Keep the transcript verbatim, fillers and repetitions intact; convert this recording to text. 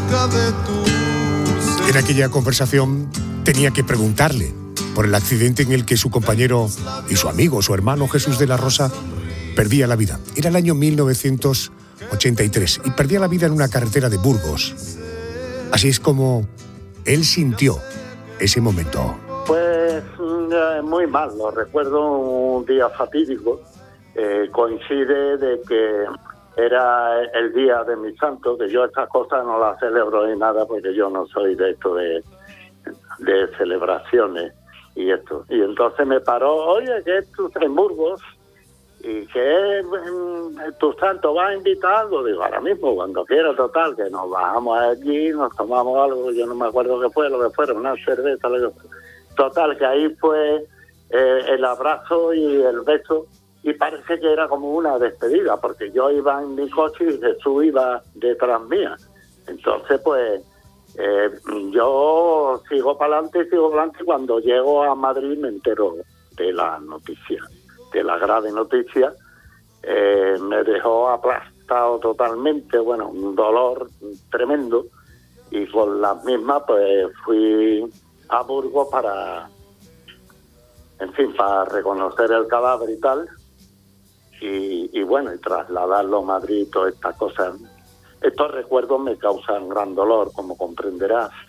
En aquella conversación tenía que preguntarle por el accidente en el que su compañero y su amigo, su hermano Jesús de la Rosa, perdía la vida. Era el año mil novecientos ochenta y tres y perdía la vida en una carretera de Burgos. Así es como él sintió ese momento. Pues muy mal, lo recuerdo un día fatídico. Eh, coincide de que era el día de mi santo, que yo estas cosas no las celebro ni nada porque yo no soy de esto de, de celebraciones y esto. Y entonces me paró, oye, que es tu en Burgos y que mm, tu santo va a invitar algo. Digo, ahora mismo, cuando quiera, total, que nos bajamos allí, nos tomamos algo, yo no me acuerdo qué fue, lo que fuera, una cerveza, lo que... Total, que ahí fue eh, el abrazo y el beso. Y parece que era como una despedida, porque yo iba en mi coche y Jesús iba detrás mía. Entonces, pues, eh, yo sigo para adelante, sigo para adelante. Cuando llego a Madrid me entero de la noticia, de la grave noticia. Eh, me dejó aplastado totalmente, bueno, un dolor tremendo. Y con la misma, pues, fui a Burgos para, en fin, para reconocer el cadáver y tal. Y, y bueno, y trasladarlo a Madrid, todas estas cosas. Estos recuerdos me causan gran dolor, como comprenderás.